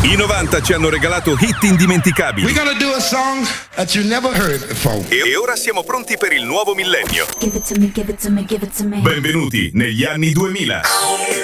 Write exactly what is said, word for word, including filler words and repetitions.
I novanta ci hanno regalato hit indimenticabili. We're gonna do a song that you never heard before. E ora siamo pronti per il nuovo millennio. Give it to me, give it to me, give it to me. Benvenuti negli anni duemila.